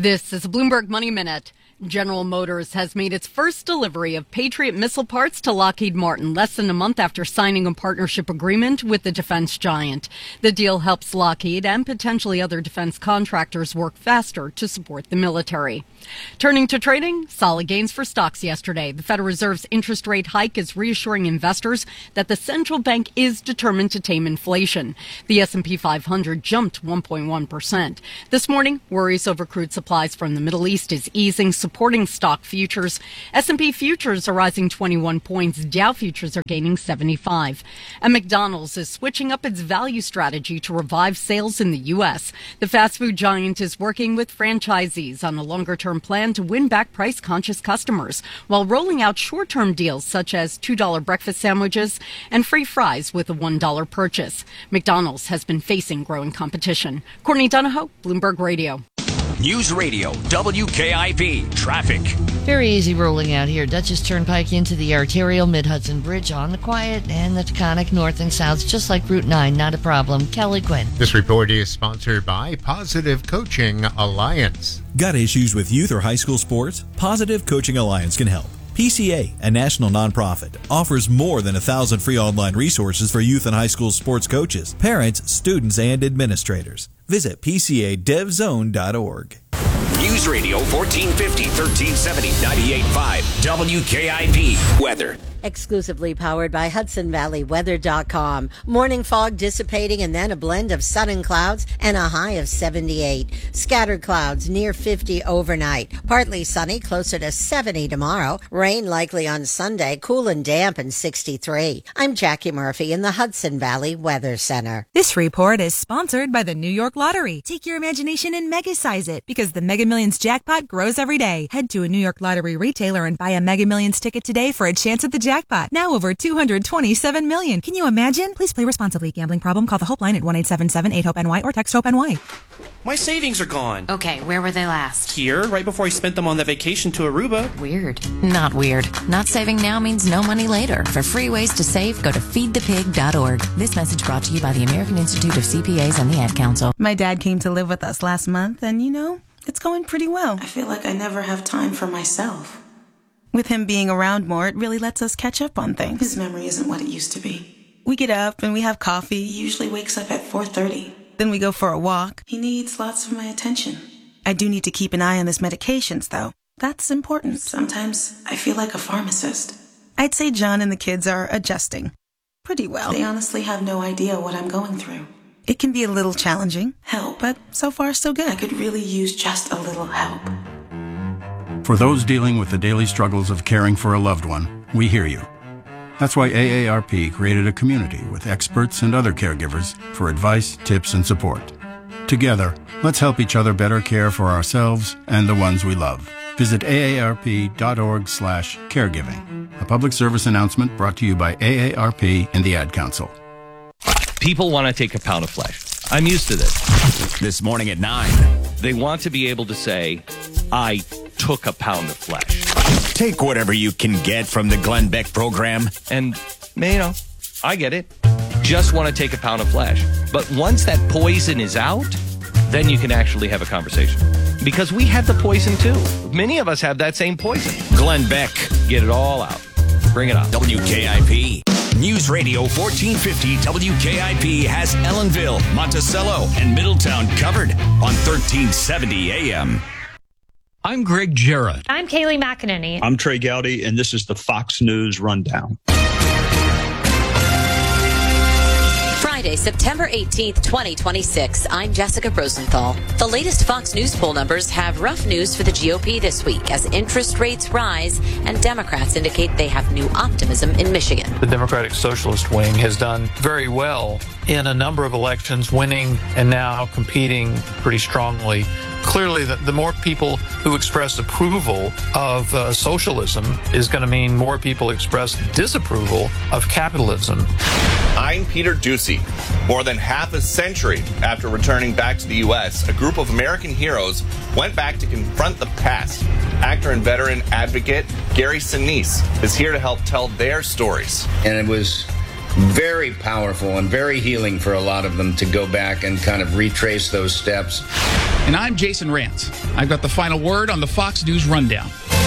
This is a Bloomberg Money Minute. General Motors has made its first delivery of Patriot missile parts to Lockheed Martin less than a month after signing a partnership agreement with the defense giant. The deal helps Lockheed and potentially other defense contractors work faster to support the military. Turning to trading, solid gains for stocks yesterday. The Federal Reserve's interest rate hike is reassuring investors that the central bank is determined to tame inflation. The S&P 500 jumped 1.1%. This morning, worries over crude supplies from the Middle East is easing, supporting stock futures. S&P futures are rising 21 points. Dow futures are gaining 75. And McDonald's is switching up its value strategy to revive sales in the U.S. The fast food giant is working with franchisees on a longer-term plan to win back price-conscious customers while rolling out short-term deals such as $2 breakfast sandwiches and free fries with a $1 purchase. McDonald's has been facing growing competition. Courtney Donahoe, Bloomberg Radio. News Radio, WKIP, traffic. Very easy rolling out here. Dutchess Turnpike into the arterial Mid-Hudson Bridge on the quiet, and the Taconic north and south, just like Route 9, not a problem. Kelly Quinn. This report is sponsored by Positive Coaching Alliance. Got issues with youth or high school sports? Positive Coaching Alliance can help. PCA, a national nonprofit, offers more than 1,000 free online resources for youth and high school sports coaches, parents, students, and administrators. Visit PCADevZone.org. News Radio 1450, 1370, 98.5, WKIP. Weather. Exclusively powered by HudsonValleyWeather.com. Morning fog dissipating and then a blend of sun and clouds and a high of 78. Scattered clouds near 50 overnight. Partly sunny, closer to 70 tomorrow. Rain likely on Sunday, cool and damp and 63. I'm Jackie Murphy in the Hudson Valley Weather Center. This report is sponsored by the New York Lottery. Take your imagination and mega-size it because the Mega Millions jackpot grows every day. Head to a New York Lottery retailer and buy a Mega Millions ticket today for a chance at the jackpot. Now over $227 million. Can you imagine? Please play responsibly. Gambling problem? Call the Hope line at 1-877-8-HOPE-NY or text HOPE-NY. My savings are gone. Okay, where were they last? Here, right before I spent them on that vacation to Aruba. Weird. Not weird. Not saving now means no money later. For free ways to save, go to feedthepig.org. This message brought to you by the American Institute of CPAs and the Ad Council. My dad came to live with us last month, and it's going pretty well. I feel like I never have time for myself. With him being around more, it really lets us catch up on things. His memory isn't what it used to be. We get up and we have coffee. He usually wakes up at 4:30. Then we go for a walk. He needs lots of my attention. I do need to keep an eye on his medications, though. That's important. Sometimes I feel like a pharmacist. I'd say John and the kids are adjusting pretty well. They honestly have no idea what I'm going through. It can be a little challenging. Help. But so far, so good. I could really use just a little help. For those dealing with the daily struggles of caring for a loved one, we hear you. That's why AARP created a community with experts and other caregivers for advice, tips, and support. Together, let's help each other better care for ourselves and the ones we love. Visit aarp.org/caregiving. A public service announcement brought to you by AARP and the Ad Council. People want to take a pound of flesh. I'm used to this. This morning at 9. They want to be able to say, I took a pound of flesh. Take whatever you can get from the Glenn Beck program. And, I get it. Just want to take a pound of flesh. But once that poison is out, then you can actually have a conversation. Because we have the poison too. Many of us have that same poison. Glenn Beck. Get it all out. Bring it on. WKIP. News Radio 1450 WKIP has Ellenville, Monticello, and Middletown covered on 1370 AM. I'm Greg Jarrett. I'm Kaylee McEnany. I'm Trey Gowdy, and this is the Fox News Rundown. Friday, September 18th, 2026. I'm Jessica Rosenthal. The latest Fox News poll numbers have rough news for the GOP this week as interest rates rise and Democrats indicate they have new optimism in Michigan. The Democratic Socialist wing has done very well in a number of elections, winning and now competing pretty strongly. Clearly, the more people who express approval of socialism is going to mean more people express disapproval of capitalism. I'm Peter Ducey. More than half a century after returning back to the U.S., a group of American heroes went back to confront the past. Actor and veteran advocate Gary Sinise is here to help tell their stories. And it was very powerful and very healing for a lot of them to go back and kind of retrace those steps. And I'm Jason Rantz. I've got the final word on the Fox News Rundown.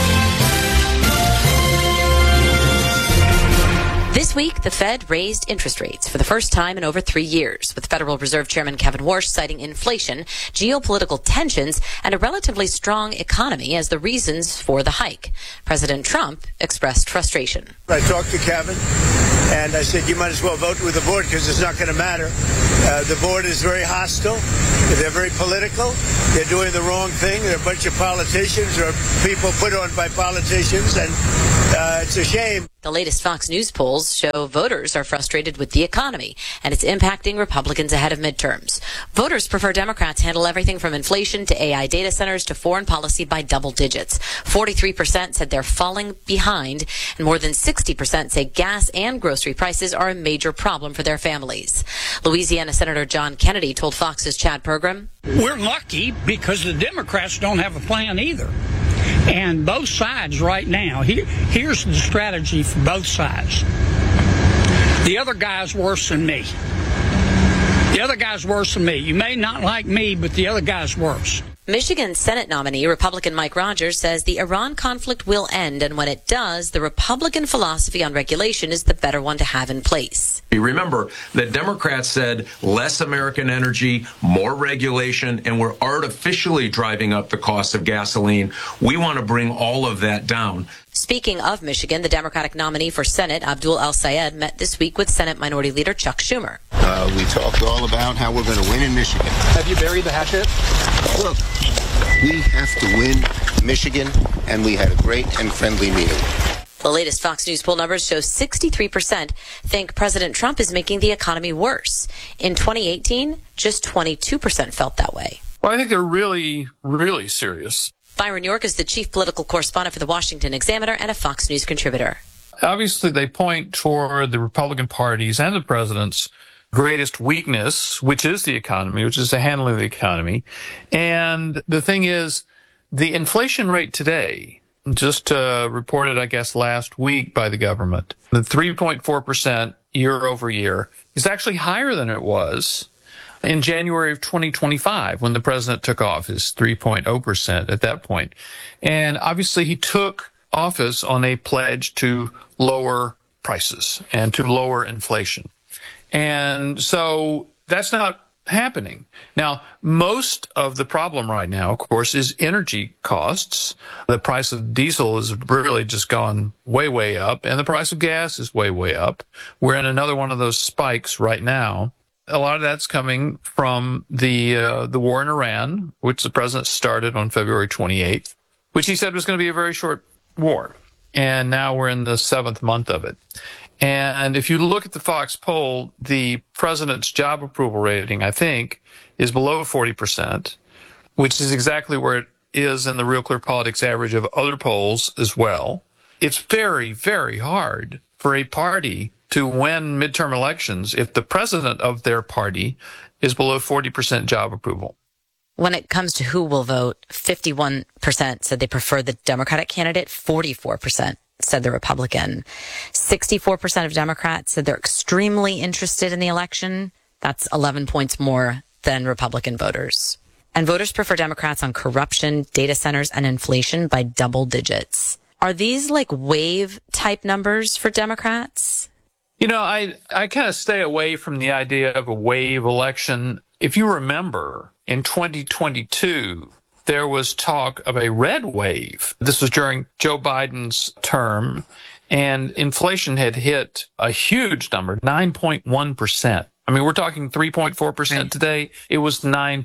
This week, the Fed raised interest rates for the first time in over 3 years, with Federal Reserve Chairman Kevin Warsh citing inflation, geopolitical tensions, and a relatively strong economy as the reasons for the hike. President Trump expressed frustration. I talked to Kevin, and I said, you might as well vote with the board because it's not going to matter. The board is very hostile. They're very political. They're doing the wrong thing. They're a bunch of politicians or people put on by politicians, and it's a shame. The latest Fox News polls show voters are frustrated with the economy, and it's impacting Republicans ahead of midterms. Voters prefer Democrats handle everything from inflation to AI data centers to foreign policy by double digits. 43% said they're falling behind, and more than 60% say gas and grocery prices are a major problem for their families. Louisiana Senator John Kennedy told Fox's Chad program, "We're lucky because the Democrats don't have a plan either. And both sides right now, here's the strategy for both sides. The other guy's worse than me. The other guy's worse than me. You may not like me, but the other guy's worse." Michigan Senate nominee Republican Mike Rogers says the Iran conflict will end, and when it does, the Republican philosophy on regulation is the better one to have in place. You remember that Democrats said less American energy, more regulation, and we're artificially driving up the cost of gasoline. We want to bring all of that down. Speaking of Michigan, the Democratic nominee for Senate, Abdul El-Sayed, met this week with Senate Minority Leader Chuck Schumer. We talked all about how we're going to win in Michigan. Have you buried the hatchet? Look, we have to win Michigan, and we had a great and friendly meeting. The latest Fox News poll numbers show 63% think President Trump is making the economy worse. In 2018, just 22% felt that way. Well, I think they're really, really serious. Byron York is the chief political correspondent for the Washington Examiner and a Fox News contributor. Obviously, they point toward the Republican party's and the president's greatest weakness, which is the economy, which is the handling of the economy. And the thing is, the inflation rate today, just reported, I guess, last week by the government, the 3.4% year over year is actually higher than it was in January of 2025 when the president took office, 3.0% at that point. And obviously he took office on a pledge to lower prices and to lower inflation. And so that's not happening. Now, most of the problem right now, of course, is energy costs. The price of diesel has really just gone way, way up, and the price of gas is way, way up. We're in another one of those spikes right now. A lot of that's coming from the war in Iran, which the president started on February 28th, which he said was going to be a very short war. And now we're in the 7th month of it. And if you look at the Fox poll, the president's job approval rating, I think, is below 40%, which is exactly where it is in the Real Clear Politics average of other polls as well. It's very, very hard for a party to win midterm elections if the president of their party is below 40% job approval. When it comes to who will vote, 51% said they prefer the Democratic candidate, 44% said the Republican. 64% of Democrats said they're extremely interested in the election. That's 11 points more than Republican voters. And voters prefer Democrats on corruption, data centers, and inflation by double digits. Are these like wave type numbers for Democrats? You know, I kind of stay away from the idea of a wave election. If you remember, in 2022, there was talk of a red wave. This was during Joe Biden's term, and inflation had hit a huge number, 9.1%. I mean, we're talking 3.4% today. It was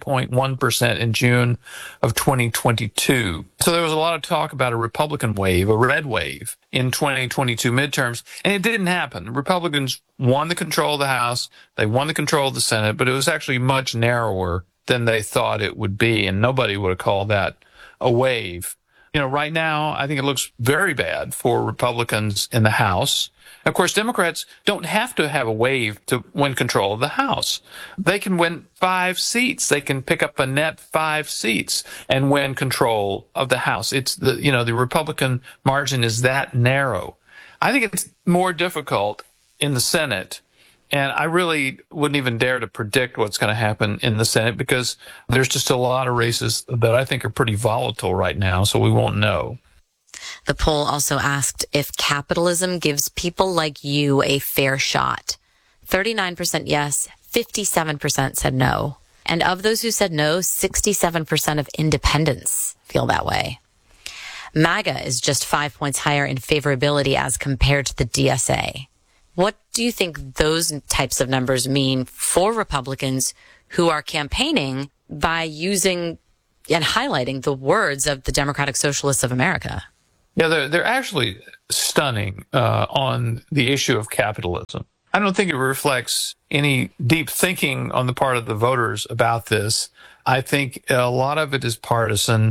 9.1% in June of 2022. So there was a lot of talk about a Republican wave, a red wave, in 2022 midterms, and it didn't happen. The Republicans won the control of the House. They won the control of the Senate, but it was actually much narrower than they thought it would be, and nobody would have called that a wave. You know, right now, I think it looks very bad for Republicans in the House. Of course, Democrats don't have to have a wave to win control of the House. They can win 5 seats. They can pick up a net 5 seats and win control of the House. It's the Republican margin is that narrow. I think it's more difficult in the Senate And I really wouldn't even dare to predict what's going to happen in the Senate because there's just a lot of races that I think are pretty volatile right now, so we won't know. The poll also asked if capitalism gives people like you a fair shot. 39% yes, 57% said no. And of those who said no, 67% of independents feel that way. MAGA is just 5 points higher in favorability as compared to the DSA. What do you think those types of numbers mean for Republicans who are campaigning by using and highlighting the words of the Democratic Socialists of America? Yeah, they're actually stunning on the issue of capitalism. I don't think it reflects any deep thinking on the part of the voters about this. I think a lot of it is partisan,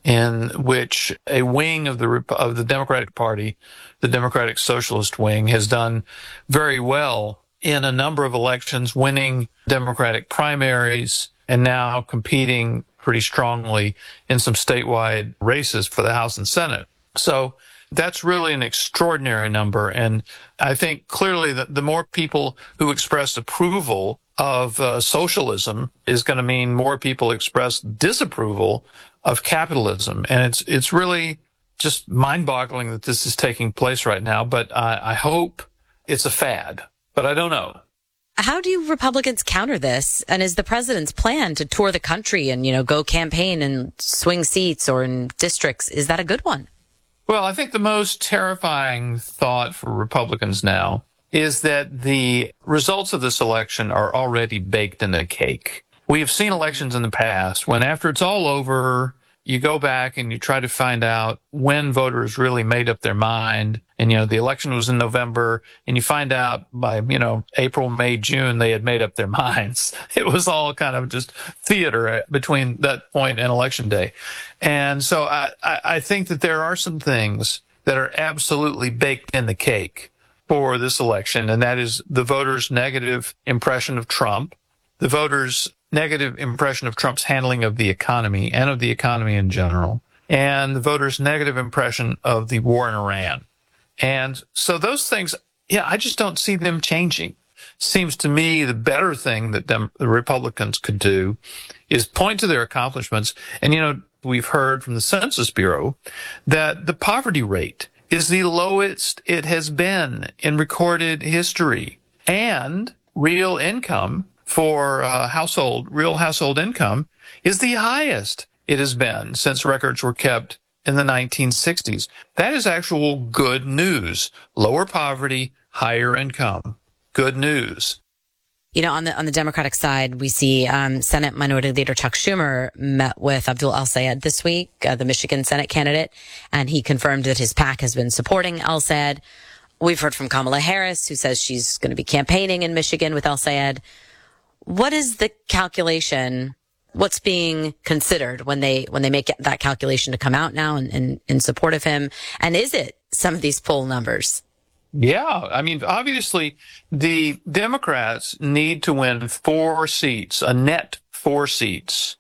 in which a wing of the Democratic Party, the Democratic Socialist wing, has done very well in a number of elections, winning Democratic primaries and now competing pretty strongly in some statewide races for the House and Senate. So that's really an extraordinary number. And I think clearly that the more people who express approval of socialism is going to mean more people express disapproval of capitalism. And it's really just mind-boggling that this is taking place right now. But I hope it's a fad, but I don't know. How do Republicans counter this? And is the president's plan to tour the country and, go campaign and swing seats or in districts, is that a good one? Well, I think the most terrifying thought for Republicans now is that the results of this election are already baked in the cake. We have seen elections in the past when after it's all over, you go back and you try to find out when voters really made up their mind. And, the election was in November and you find out by, April, May, June, they had made up their minds. It was all kind of just theater between that point and election day. And so I think that there are some things that are absolutely baked in the cake for this election. And that is the voters' negative impression of Trump, the voters' negative impression of Trump's handling of the economy and of the economy in general, and the voters' negative impression of the war in Iran. And so those things, I just don't see them changing. Seems to me the better thing that the Republicans could do is point to their accomplishments. And, we've heard from the Census Bureau that the poverty rate is the lowest it has been in recorded history. And real income for real household income is the highest it has been since records were kept in the 1960s. That is actual good news. Lower poverty, higher income. Good news. On the Democratic side, we see Senate Minority Leader Chuck Schumer met with Abdul El-Sayed this week, the Michigan Senate candidate, and he confirmed that his PAC has been supporting El-Sayed. We've heard from Kamala Harris, who says she's going to be campaigning in Michigan with El-Sayed. What is the calculation? What's being considered when they make that calculation to come out now and in support of him? And is it some of these poll numbers? Yeah. Obviously, the Democrats need to win 4 seats, a net 4 seats,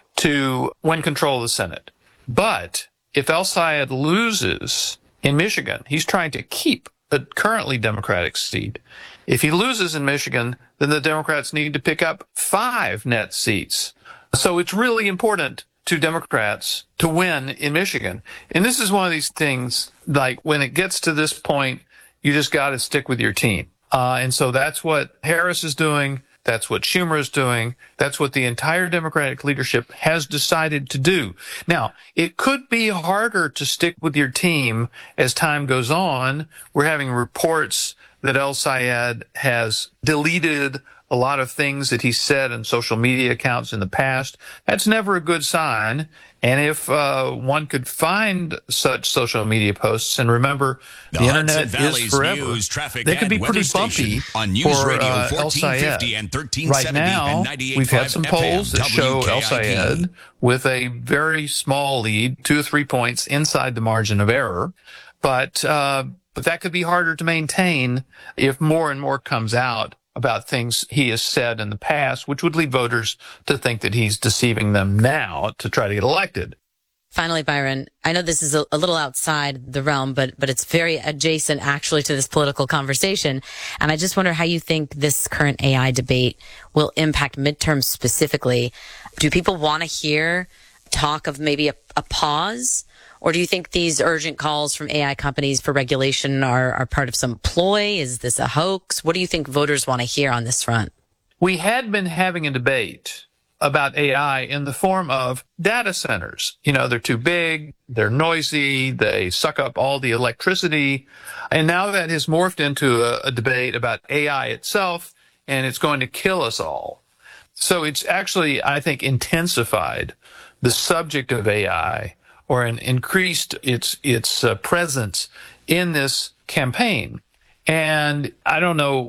to win control of the Senate. But if El-Sayed loses in Michigan, he's trying to keep the currently Democratic seat. If he loses in Michigan, then the Democrats need to pick up 5 net seats. So it's really important to Democrats to win in Michigan. And this is one of these things, like when it gets to this point, you just got to stick with your team. And so that's what Harris is doing. That's what Schumer is doing. That's what the entire Democratic leadership has decided to do. Now, it could be harder to stick with your team as time goes on. We're having reports that El-Sayed has deleted a lot of things that he said in social media accounts in the past. That's never a good sign. And if one could find such social media posts, and remember, the internet is forever, they could be pretty bumpy on News for Radio El-Sayed. And 1370 right now, and we've had some polls that show WKIP. El-Sayed with a very small lead, 2 or 3 points inside the margin of error. But that could be harder to maintain if more and more comes out about things he has said in the past, which would lead voters to think that he's deceiving them now to try to get elected. Finally, Byron, I know this is a little outside the realm, but it's very adjacent actually to this political conversation. And I just wonder how you think this current AI debate will impact midterms specifically. Do people want to hear talk of maybe a pause? Or do you think these urgent calls from AI companies for regulation are part of some ploy? Is this a hoax? What do you think voters want to hear on this front? We had been having a debate about AI in the form of data centers. You know, they're too big, they're noisy, they suck up all the electricity. And now that has morphed into a debate about AI itself, and it's going to kill us all. So it's actually, I think, intensified the subject of AI, or increased its presence in this campaign. And I don't know